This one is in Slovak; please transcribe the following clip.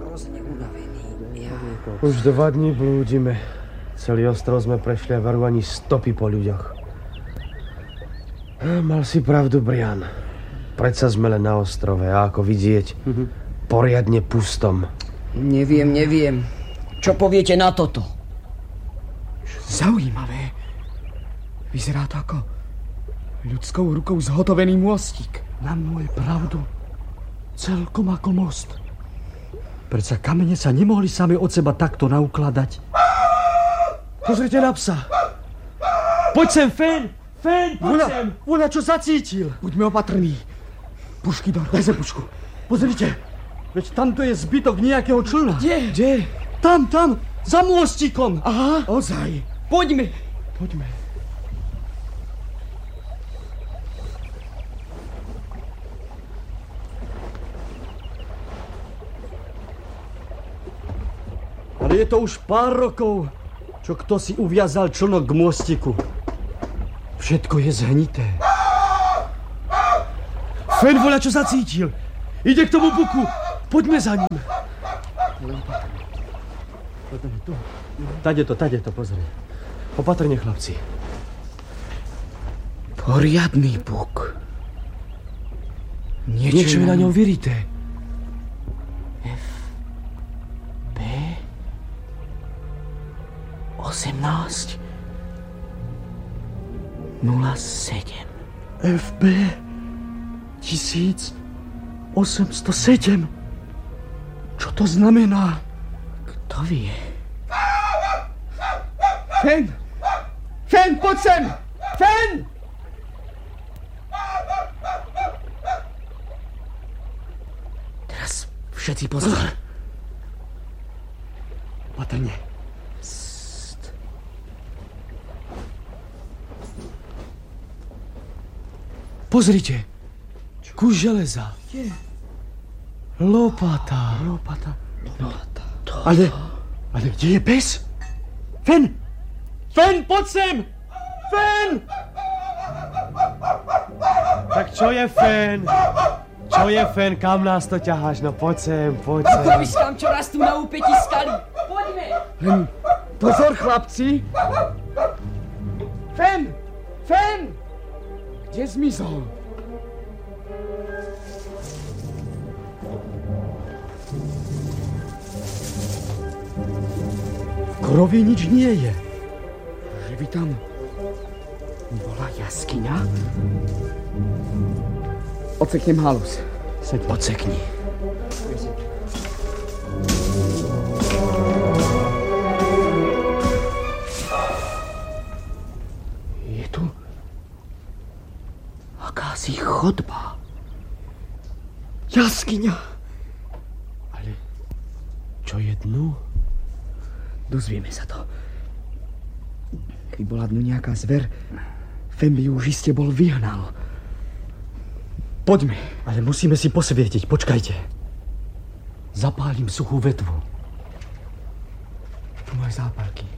hrozne unavený. Už 2 dní blúdime. Celý ostrov sme prešli a veru ani stopy po ľuďoch. Mal si pravdu, Brian. Predsa sme len na ostrove a ako vidieť, poriadne pustom. Neviem. Čo poviete na toto? Zaujímavé. Vyzerá to ako ľudskou rukou zhotovený môstik. Na môj pravdu. Celkom ako most. Predsa kamene sa nemohli sami od seba takto naukladať. Pozrite na psa. Poď sem, Fen! Fen, poď sem! Voľa, čo zacítil. Buďme opatrní. Pušky, Dor, daj sa pušku. Pozrite, veď tamto je zbytok nejakého člna. Kde? Tam, za môstikom. Aha, ozaj. Poďme. Ale je to už pár rokov, čo kto si uviazal člnok k môstiku. Všetko je zhnité. Fen, voľa, čo zacítil. Ide k tomu buku. Poďme za ním. Tade to, pozri. Opatrne, chlapci. Poriadny buk. Niečo je na ňom vyrité. FB 18 07. FB 1807. Čo to znamená? Kto vie? Fen, poď sem! Fen! Teraz všetci pozor. Opatrne. Pozrite. Kus železa. Lopata. Ale kde je pes? Fen, poď sem! Fen! Tak čo je, Fen? Kam nás to ťaháš? No poď sem. Ako vyskám, čo rastú na úpäti skaly. Poďme! Len pozor, chlapci. Fen! Kde zmizol? V krovi nič nie je. Že by tam bola jaskyňa? Odseknem halus. Odsekni. Je tu akási chodba. Jaskyňa. Ale čo je dnu? Dozvieme sa to. Keby bola dnu nejaká zver, Fen by už iste bol vyhnal. Poďme. Ale musíme si posvietiť, počkajte. Zapálim suchú vetvu. Tu máš zápalky.